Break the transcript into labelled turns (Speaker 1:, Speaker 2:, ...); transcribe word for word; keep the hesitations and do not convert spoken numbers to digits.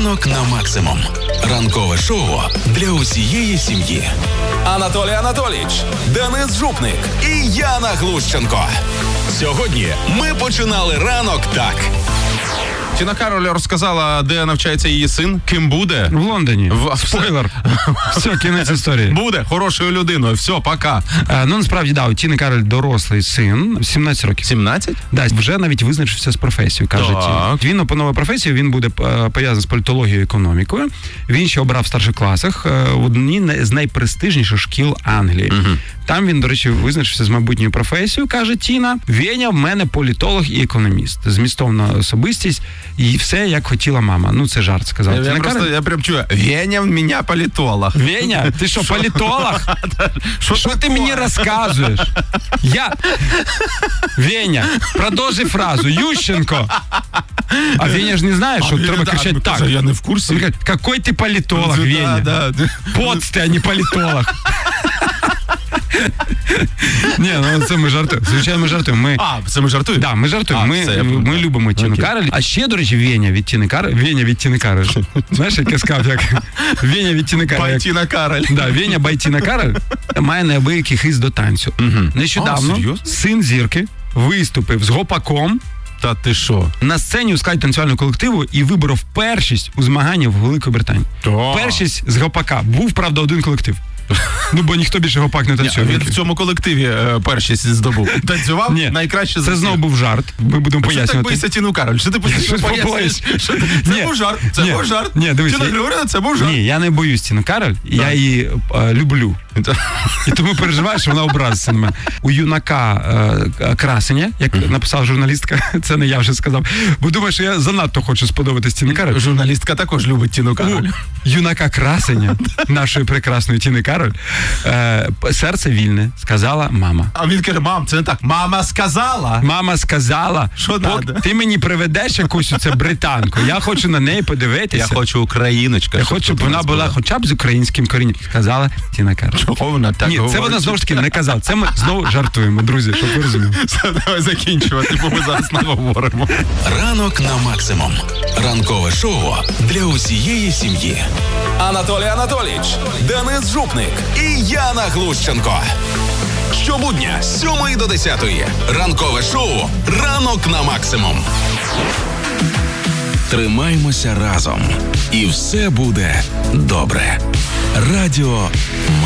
Speaker 1: Ранок на максимум. Ранкове шоу для усієї сім'ї. Анатолій Анатолійович, Денис Жупник і Яна Глущенко. Сьогодні ми починали ранок так.
Speaker 2: Тіна Кароль розказала, де навчається її син, ким буде.
Speaker 3: В Лондоні.
Speaker 2: В...
Speaker 3: Спойлер. Все, кінець історії.
Speaker 2: Буде хорошою людиною. Все, пока.
Speaker 3: А, ну, насправді, да, у Тіни Кароль дорослий син, сімнадцять років.
Speaker 2: сімнадцять?
Speaker 3: Да, вже навіть визначився з професією, каже Тіна. Він опановує професію, він буде е, пов'язаний з політологією і економікою. Він ще обрав в старших класах е, в одній з найпрестижніших шкіл Англії. Угу. Там він, до речі, визначився з майбутньою професією, каже Тіна. Веня в мене політолог і економіст. Змістовна особистість. І все, як хотіла мама. Ну, це жарт, сказав.
Speaker 2: Я,
Speaker 3: я,
Speaker 2: просто,
Speaker 3: Кароль...
Speaker 2: я прям чую, Веня в мене політолог.
Speaker 3: Веня, ти що, політолог? Що ти мені розказуєш? Я... Веня, продовжуй фразу. Ющенко. А Веня ж не знає, що треба кричати так.
Speaker 2: Я не в курсі.
Speaker 3: Він каже, какой ти політолог, Веня?
Speaker 2: Да, да.
Speaker 3: Поц ти, а не політолог. Ні, ну це ми жартуємо. Звичайно, ми жартуємо. Ми...
Speaker 2: А, це ми жартуємо?
Speaker 3: Да, ми жартуємо.
Speaker 2: А,
Speaker 3: ми,
Speaker 2: це,
Speaker 3: ми, ми любимо Тіну Кароль. А ще, до речі, Веня від Тіни Кароль. Веня від Тіни Кароль. Знаєш, як я сказав, як Веня від Тіни Кароль.
Speaker 2: Байтіна Кароль.
Speaker 3: Да, Веня Байтіна Кароль має неабиякий хист до танцю. Угу. Нещодавно
Speaker 2: а,
Speaker 3: син зірки виступив з гопаком.
Speaker 2: Та ти що?
Speaker 3: На сцені у складі танцювального колективу і виборов першість у змаганні в Великій Британії.
Speaker 2: О.
Speaker 3: Першість з гопака. Був, правда, один колектив. Ну, бо ніхто більше гопак не танцює.
Speaker 2: Ні, він в цьому колективі е, першість здобув. Танцював
Speaker 3: Ні,
Speaker 2: найкраще за
Speaker 3: це знову був жарт. Ми будемо пояснювати.
Speaker 2: Що так боїшся Тіну Кароль? Що ти постійно пояснюєш? Це
Speaker 3: Ні,
Speaker 2: був жарт. Це
Speaker 3: ні,
Speaker 2: був жарт.
Speaker 3: Ні, дивись,
Speaker 2: Тіна Григорівна, це був жарт.
Speaker 3: Ні, я не боюсь Тіну Кароль, я її е, люблю. І тому переживаю, що вона образиться на мене. У юнака е, красення, як mm-hmm. написала журналістка, це не я вже сказав, бо думаю, що я занадто хочу сподобатись Тіні Кароль.
Speaker 2: Журналістка також любить Тіну Кароль.
Speaker 3: У юнака красення, нашої прекрасної Тіни Кароль, е, серце вільне, сказала мама.
Speaker 2: А він каже, мам, це не так. Мама сказала.
Speaker 3: Мама сказала,
Speaker 2: що надо?
Speaker 3: Ти мені приведеш якусь оце британку, я хочу на неї подивитися.
Speaker 2: Я хочу україночка.
Speaker 3: Я хочу, щоб вона була хоча б з українським корінням, сказала Тіна Кароль.
Speaker 2: Чого вона так
Speaker 3: Ні,
Speaker 2: говорить?
Speaker 3: це вона знову ж таки не казала. Це ми знову жартуємо, друзі, щоб ви розуміли.
Speaker 2: Давай закінчувати, бо ми зараз не говоримо.
Speaker 1: Ранок на максимум. Ранкове шоу для усієї сім'ї. Анатолій Анатолійович, Денис Жупник і Яна Глущенко. Щобудня з сьомої до десятої. Ранкове шоу «Ранок на максимум». Тримаймося разом. І все буде добре. Радіо